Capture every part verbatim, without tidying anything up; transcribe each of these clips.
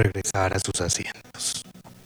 regresar a sus asientos.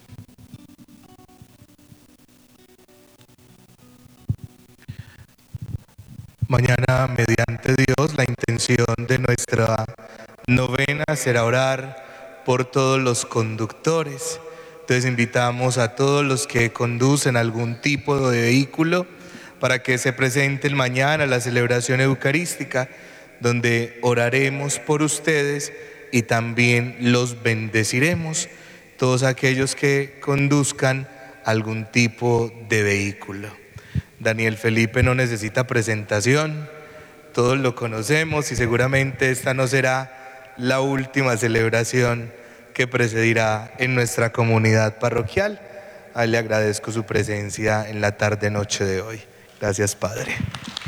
Mañana, mediante Dios, la intención de nuestra novena será orar por todos los conductores. Entonces invitamos a todos los que conducen algún tipo de vehículo para que se presenten mañana a la celebración eucarística, donde oraremos por ustedes y también los bendeciremos, todos aquellos que conduzcan algún tipo de vehículo. Daniel Felipe no necesita presentación, todos lo conocemos y seguramente esta no será la última celebración que precedirá en nuestra comunidad parroquial. A él le agradezco su presencia en la tarde-noche de hoy. Gracias, Padre.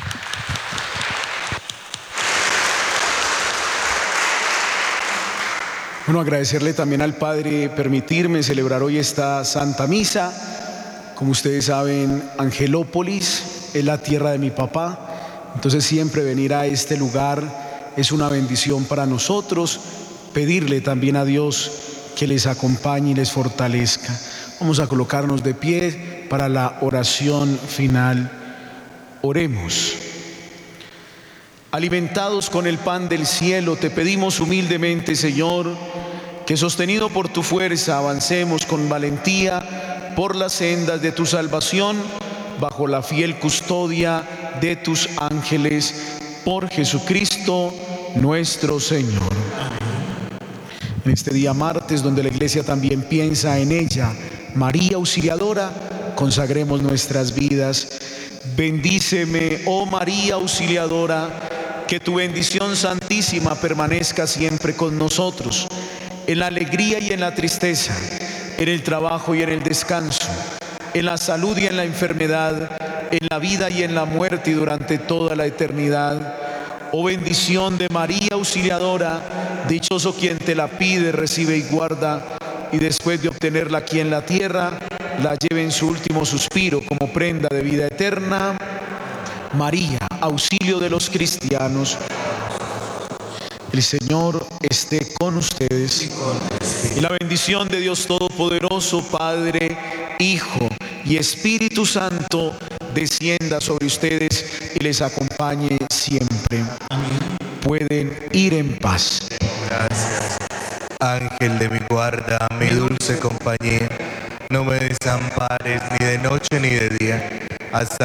Bueno, agradecerle también al Padre permitirme celebrar hoy esta Santa Misa. Como ustedes saben, Angelópolis es la tierra de mi papá, entonces siempre venir a este lugar es una bendición para nosotros. Pedirle también a Dios que les acompañe y les fortalezca. Vamos a colocarnos de pie para la oración final. Oremos. Alimentados con el pan del cielo, te pedimos humildemente, Señor, que sostenido por tu fuerza avancemos con valentía por las sendas de tu salvación, bajo la fiel custodia de tus ángeles, por Jesucristo nuestro Señor. En este día martes, donde la Iglesia también piensa en ella, María Auxiliadora, consagremos nuestras vidas. Bendíceme, oh María Auxiliadora, que tu bendición santísima permanezca siempre con nosotros, en la alegría y en la tristeza, en el trabajo y en el descanso, en la salud y en la enfermedad, en la vida y en la muerte y durante toda la eternidad. Oh bendición de María Auxiliadora, dichoso quien te la pide, recibe y guarda, y después de obtenerla aquí en la tierra, la lleve en su último suspiro como prenda de vida eterna. María, auxilio de los cristianos. El Señor esté con ustedes. Y la bendición de Dios Todopoderoso, Padre, Hijo y Espíritu Santo, descienda sobre ustedes y les acompañe siempre. Amén. Pueden ir en paz. Gracias. Ángel de mi guarda, mi dulce compañía, no me desampares ni de noche ni de día, hasta